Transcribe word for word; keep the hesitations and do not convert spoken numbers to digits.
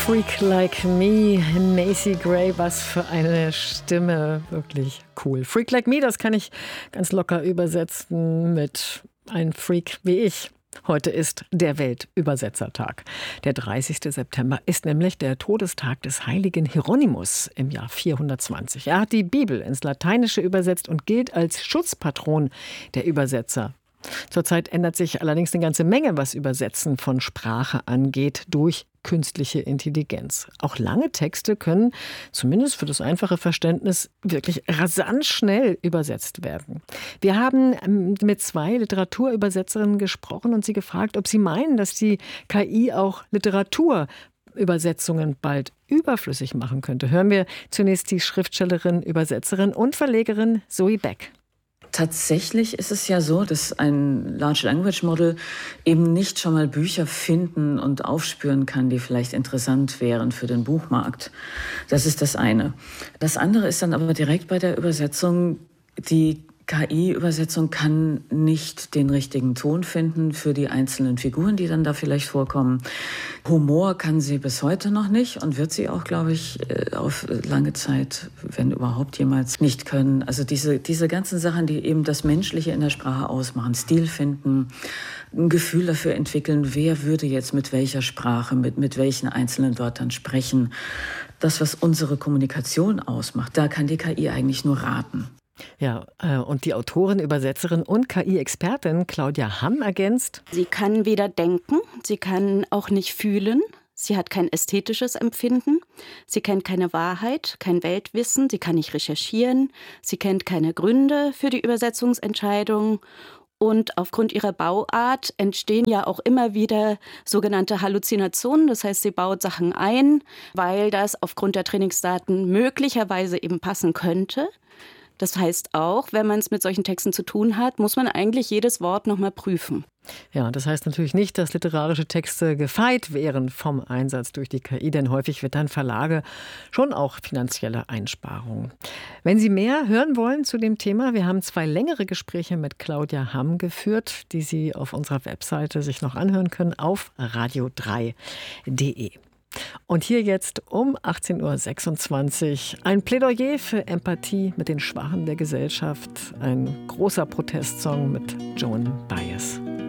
Freak Like Me, Macy Gray, was für eine Stimme, wirklich cool. Freak Like Me, das kann ich ganz locker übersetzen mit ein Freak wie ich. Heute ist der Weltübersetzertag. Der dreißigste September ist nämlich der Todestag des heiligen Hieronymus im Jahr vierhundertzwanzig. Er hat die Bibel ins Lateinische übersetzt und gilt als Schutzpatron der Übersetzer. Zurzeit ändert sich allerdings eine ganze Menge, was Übersetzen von Sprache angeht, durch künstliche Intelligenz. Auch lange Texte können, zumindest für das einfache Verständnis, wirklich rasant schnell übersetzt werden. Wir haben mit zwei Literaturübersetzerinnen gesprochen und sie gefragt, ob sie meinen, dass die K I auch Literaturübersetzungen bald überflüssig machen könnte. Hören wir zunächst die Schriftstellerin, Übersetzerin und Verlegerin Zoe Beck. Tatsächlich ist es ja so, dass ein Large Language Model eben nicht schon mal Bücher finden und aufspüren kann, die vielleicht interessant wären für den Buchmarkt. Das ist das eine. Das andere ist dann aber direkt bei der Übersetzung, die K I-Übersetzung kann nicht den richtigen Ton finden für die einzelnen Figuren, die dann da vielleicht vorkommen. Humor kann sie bis heute noch nicht und wird sie auch, glaube ich, auf lange Zeit, wenn überhaupt jemals, nicht können. Also diese, diese ganzen Sachen, die eben das Menschliche in der Sprache ausmachen, Stil finden, ein Gefühl dafür entwickeln, wer würde jetzt mit welcher Sprache, mit, mit welchen einzelnen Wörtern sprechen. Das, was unsere Kommunikation ausmacht, da kann die K I eigentlich nur raten. Ja, und die Autorin, Übersetzerin und K I-Expertin Claudia Hamm ergänzt: Sie kann weder denken, sie kann auch nicht fühlen, sie hat kein ästhetisches Empfinden, sie kennt keine Wahrheit, kein Weltwissen, sie kann nicht recherchieren, sie kennt keine Gründe für die Übersetzungsentscheidung. Und aufgrund ihrer Bauart entstehen ja auch immer wieder sogenannte Halluzinationen. Das heißt, sie baut Sachen ein, weil das aufgrund der Trainingsdaten möglicherweise eben passen könnte. Das heißt auch, wenn man es mit solchen Texten zu tun hat, muss man eigentlich jedes Wort nochmal prüfen. Ja, das heißt natürlich nicht, dass literarische Texte gefeit wären vom Einsatz durch die K I, denn häufig wittern Verlage schon auch finanzielle Einsparungen. Wenn Sie mehr hören wollen zu dem Thema, wir haben zwei längere Gespräche mit Claudia Hamm geführt, die Sie auf unserer Webseite sich noch anhören können auf radio drei punkt de. Und hier jetzt um achtzehn Uhr sechsundzwanzig ein Plädoyer für Empathie mit den Schwachen der Gesellschaft. Ein großer Protestsong mit Joan Baez.